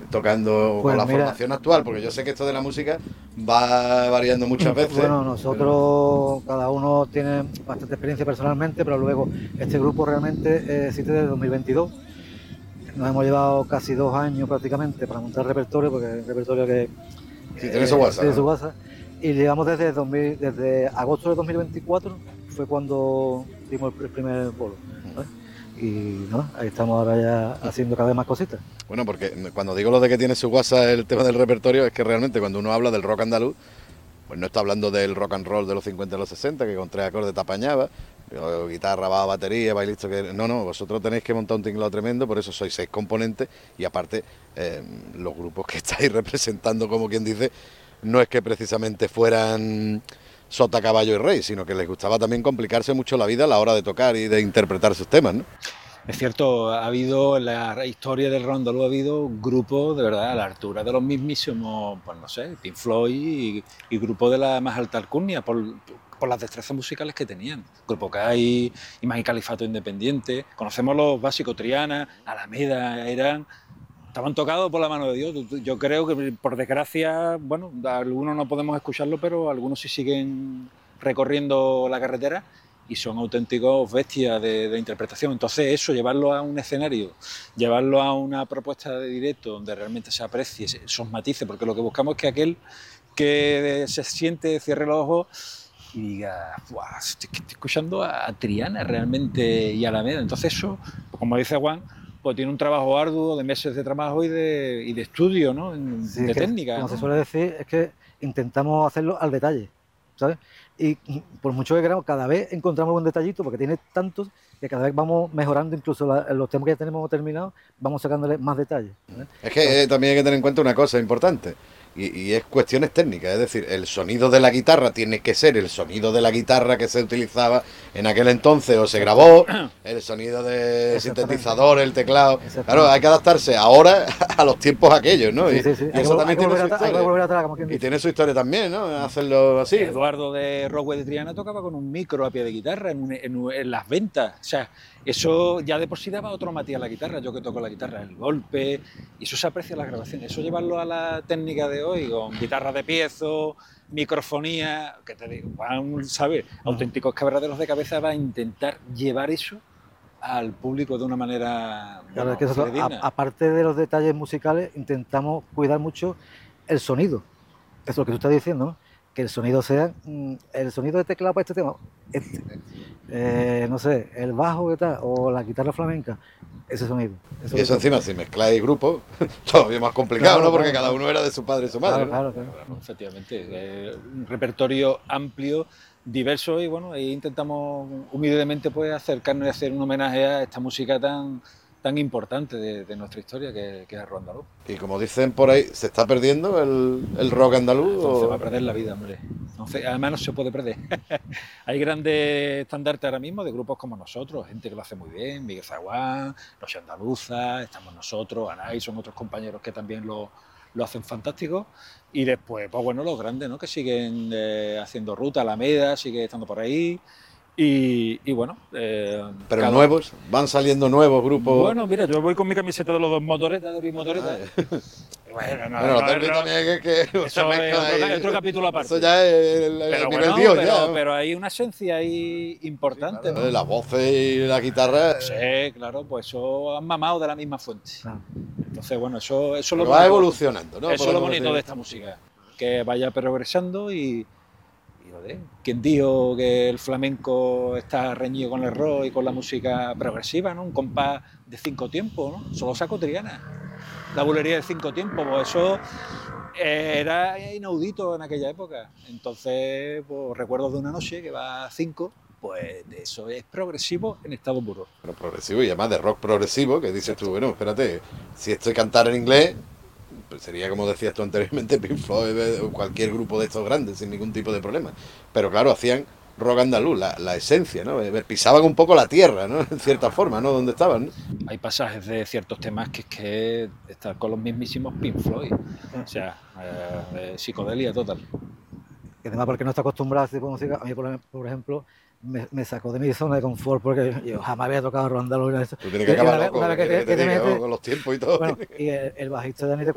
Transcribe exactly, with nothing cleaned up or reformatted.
tocando Pues con la mira, formación actual? Porque yo sé que esto de la música va variando muchas veces. bueno, nosotros cada uno tiene bastante experiencia personalmente, pero luego este grupo realmente eh, existe desde dos mil veintidós. Nos hemos llevado casi dos años prácticamente para montar el repertorio, porque es un repertorio que Sí, tiene su eh, WhatsApp, tiene su ¿no? base. Y llegamos desde, dos mil, desde agosto de dos mil veinticuatro, fue cuando dimos el primer bolo, ¿sabes? Y no, ahí estamos ahora ya haciendo cada vez más cositas. Bueno, porque cuando digo lo de que tiene su WhatsApp el tema del repertorio, es que realmente cuando uno habla del rock andaluz, pues no está hablando del rock and roll de los cincuenta y los sesenta, que con tres acordes te apañaba, o guitarra, bajo, batería, bailista, que no, no, vosotros tenéis que montar un tinglado tremendo, por eso sois seis componentes, y aparte eh, los grupos que estáis representando, como quien dice, no es que precisamente fueran sota, caballo y rey, sino que les gustaba también complicarse mucho la vida a la hora de tocar y de interpretar sus temas, ¿no? Es cierto, ha habido en la historia del rock andaluz, ha habido grupos de verdad a la altura de los mismísimos, pues no sé, Pink Floyd y, y grupos de la más alta alcurnia por, por las destrezas musicales que tenían. Grupo Kai, Imán y Califato Independiente, conocemos los básicos, Triana, Alameda, eran, estaban tocados por la mano de Dios. Yo creo que por desgracia, bueno, algunos no podemos escucharlo, pero algunos sí siguen recorriendo la carretera y son auténticos bestias de, de interpretación. Entonces eso, llevarlo a un escenario, llevarlo a una propuesta de directo donde realmente se aprecie esos matices, porque lo que buscamos es que aquel que se siente, cierre los ojos y diga, estoy, estoy escuchando a Triana realmente y a Alameda. Entonces eso, como dice Juan, pues tiene un trabajo arduo de meses de trabajo y de, y de estudio, ¿no? Sí, de es que, técnica, como ¿no? se suele decir, es que intentamos hacerlo al detalle, ¿sabes? Y por mucho que queramos, cada vez encontramos un detallito, porque tiene tantos que cada vez vamos mejorando, incluso la, los temas que ya tenemos terminados, vamos sacándole más detalles, ¿sabes? Es que eh, también hay que tener en cuenta una cosa importante, y, y es cuestiones técnicas, es decir, el sonido de la guitarra tiene que ser el sonido de la guitarra que se utilizaba en aquel entonces o se grabó, el sonido de sintetizador, el teclado. Claro, hay que adaptarse ahora a los tiempos aquellos, ¿no? Sí, Y, sí, sí. y Hay eso que, también hay que tiene su volver atrás, hay que historia. volver atrás, como quien Y dice. tiene su historia también, ¿no? Hacerlo así. Eduardo de Rockwell de Triana tocaba con un micro a pie de guitarra en, un- en- en las ventas. O sea, eso ya de por sí daba otro matiz a la guitarra. Yo que toco la guitarra, el golpe, y eso se aprecia en las grabaciones. Eso llevarlo a la técnica de hoy, con guitarra de piezo, microfonía, que te digo, Juan, ¿sabes? Auténticos quebraderos de cabeza va a intentar llevar eso al público de una manera, Claro, es bueno, que nosotros, a- fidedigna. aparte de los detalles musicales, intentamos cuidar mucho el sonido. Eso es lo que tú estás diciendo, ¿no? Que el sonido sea mm, el sonido de teclado para este tema, este. Eh, no sé, el bajo que tal, o la guitarra flamenca, ese sonido. Eso Y es eso lo que- encima, si mezcláis grupos, todavía más complicado, Claro, ¿no? Porque claro, cada claro. uno era de su padre y su madre, Claro, ¿no? claro, claro. Claro, efectivamente, eh, un repertorio amplio, diverso y bueno, ahí intentamos humildemente pues acercarnos y hacer un homenaje a esta música tan, tan importante de, de nuestra historia que, que es el rock andaluz. Y como dicen por ahí, ¿se está perdiendo el, el rock andaluz? Entonces O... va a perder la vida, hombre. Entonces, además no se puede perder. Hay grandes estandartes ahora mismo de grupos como nosotros, gente que lo hace muy bien, Miguel Zaguán, Los Andaluzas, estamos nosotros, Anay, son otros compañeros que también lo, lo hacen fantástico. Y después, pues bueno, los grandes, ¿no? Que siguen eh, haciendo ruta, Alameda sigue estando por ahí. Y, y bueno, eh, Pero cada- nuevos, van saliendo nuevos grupos. Bueno, mira, yo voy con mi camiseta de los dos motoretas, de Bimotoreta. Bueno, no, Bueno, no los es derbis rock. también es que, que Eso se es otro, ahí. otro capítulo aparte. Eso ya es el, el Pero nivel bueno, Dios, pero, ya. pero hay una esencia ahí importante, Claro, ¿no? las voces y la guitarra. Sí, claro, pues eso han mamado de la misma fuente. Claro. Entonces, bueno, eso, eso es Pero lo va bonito, evolucionando, ¿no? eso es lo Podemos bonito decir. de esta música, que vaya progresando y, y joder, ¿quién dijo que el flamenco está reñido con el rock y con la música progresiva, ¿no? Un compás de cinco tiempos, ¿no? Solo saco Triana. La bulería de cinco tiempos, pues eso eh, era inaudito en aquella época. Entonces, pues, recuerdo de una noche que va a cinco, pues eso es progresivo en estado puro. Pero progresivo y además de rock progresivo, que dices tú, bueno, espérate, si esto es cantar en inglés, pues sería como decías tú anteriormente, Pink Floyd eh, o cualquier grupo de estos grandes, sin ningún tipo de problema. Pero claro, hacían rock andaluz, la, la esencia, ¿no? Eh, Pisaban un poco la tierra, ¿no? En cierta forma, ¿no? Donde estaban, ¿no? Hay pasajes de ciertos temas que es que estar con los mismísimos Pink Floyd. O sea, eh, de psicodelia total. Y además, porque no está acostumbrado a este tipo de música, a mí, por, por ejemplo, me, me sacó de mi zona de confort porque yo jamás había tocado rock andaluz. Tú tienes que Y- y una acabar vez- loco, una vez que, que te- que te que te diga, metes- con los tiempos y todo. Bueno, y el, el bajista de Anita